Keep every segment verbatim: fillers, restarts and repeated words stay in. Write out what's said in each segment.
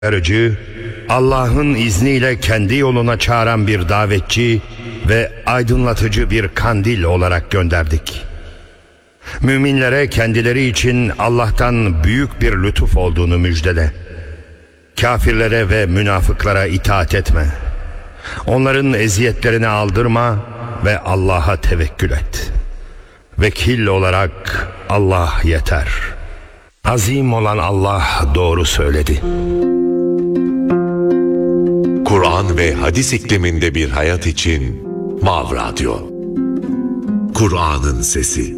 Aracı, Allah'ın izniyle kendi yoluna çağıran bir davetçi ve aydınlatıcı bir kandil olarak gönderdik. Müminlere kendileri için Allah'tan büyük bir lütuf olduğunu müjdele. Kafirlere ve münafıklara itaat etme. Onların eziyetlerini aldırma ve Allah'a tevekkül et. Vekil olarak Allah yeter. Azim olan Allah doğru söyledi. Kur'an ve hadis ikliminde bir hayat için Vav Radyo. Kur'an'ın sesi.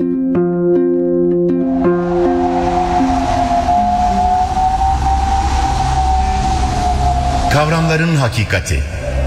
Kavramların hakikati.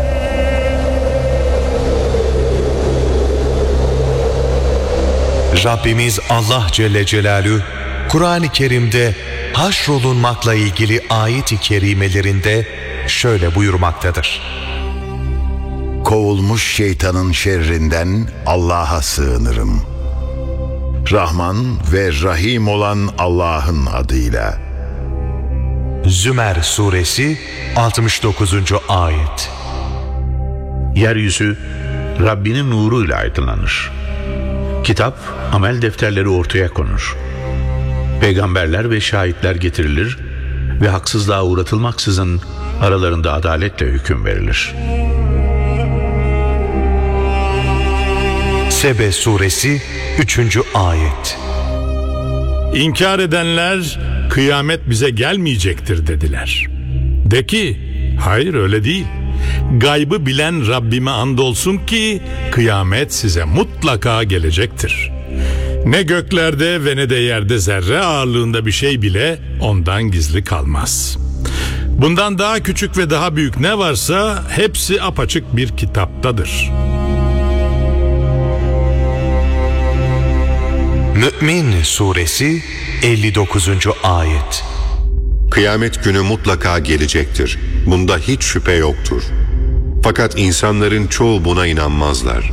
Rabbimiz Allah Celle Celaluhu Kur'an-ı Kerim'de haşrolunmakla ilgili ayet-i kerimelerinde şöyle buyurmaktadır. Kovulmuş şeytanın şerrinden Allah'a sığınırım. Rahman ve Rahim olan Allah'ın adıyla. Zümer Suresi altmış dokuzuncu ayet. Yeryüzü Rabbinin nuruyla aydınlanır. Kitap, amel defterleri ortaya konur. Peygamberler ve şahitler getirilir ve haksızlığa uğratılmaksızın aralarında adaletle hüküm verilir. Sebe Suresi üçüncü ayet. İnkar edenler kıyamet bize gelmeyecektir dediler. De ki hayır öyle değil. Gaybı bilen Rabbime andolsun ki kıyamet size mutlaka gelecektir. Ne göklerde ve ne de yerde zerre ağırlığında bir şey bile ondan gizli kalmaz. Bundan daha küçük ve daha büyük ne varsa hepsi apaçık bir kitaptadır. Mü'min Suresi elli dokuzuncu ayet. Kıyamet günü mutlaka gelecektir. Bunda hiç şüphe yoktur. Fakat insanların çoğu buna inanmazlar.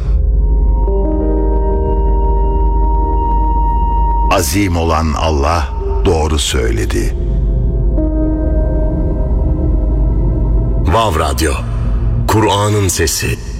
Azim olan Allah doğru söyledi. Vav Radyo, Kur'an'ın sesi.